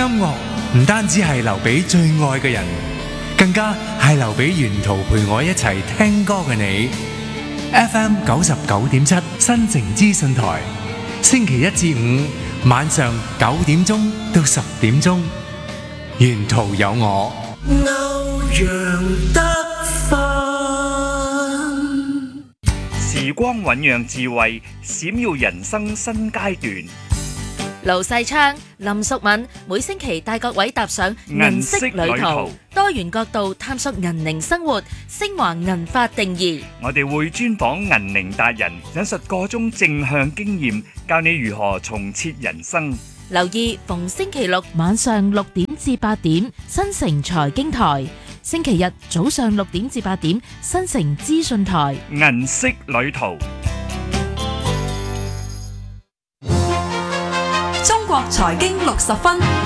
樂唔單止係留俾最愛嘅人，更加係留俾沿途陪我一齊聽歌嘅你。FM 99.7新城資訊台，星期一至五晚上9點鐘到10點鐘，沿途有我。歐陽德芬， 時光醞釀智慧，閃耀人生新階段。 盧世昌、林淑敏每星期帶各位踏上銀色旅途，多元角度探索銀齡生活，升華銀髮定義。 我哋會專訪銀齡達人，引述個中正向經驗，教你如何重設人生。 留意逢星期六晚上6點至8點，新城財經台；星期日早上6點至8點，新城資訊台。 銀色旅途。 中國財經60分。